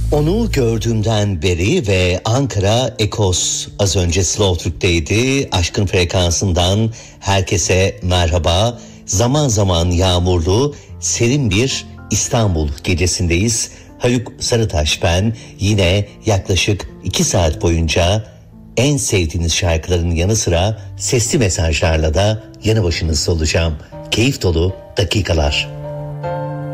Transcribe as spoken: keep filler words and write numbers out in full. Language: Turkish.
Onu gördüğümden beri ve Ankara Ekos az önce Slow Türk'teydi. Aşkın frekansından herkese merhaba. Zaman zaman yağmurlu, serin bir İstanbul gecesindeyiz. Haluk Sarıtaş ben. Yine yaklaşık iki saat boyunca en sevdiğiniz şarkıların yanı sıra sesli mesajlarla da yanı başınızda olacağım. Keyif dolu dakikalar.